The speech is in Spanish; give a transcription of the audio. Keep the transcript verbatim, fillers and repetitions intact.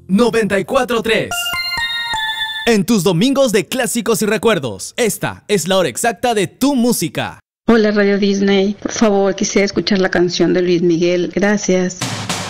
noventa y cuatro punto tres. En tus domingos de clásicos y recuerdos, esta es la hora exacta de tu música. Hola Radio Disney, por favor quisiera escuchar la canción de Luis Miguel, gracias.